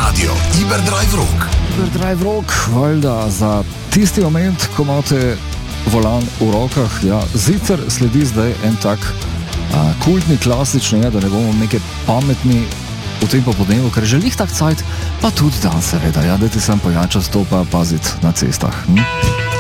Radio Iberdrive Rock. Iberdrive Rock, valjda za tisti moment, ko imate volan v rokah. Ja, zicer sledi zdaj en tak kultni, klasični, da ne bomo neki pametni v tem popodnevu, ker želih tak cajt, pa tudi dan seveda. Ja, dajte sem pojačati to, pa paziti na cestah.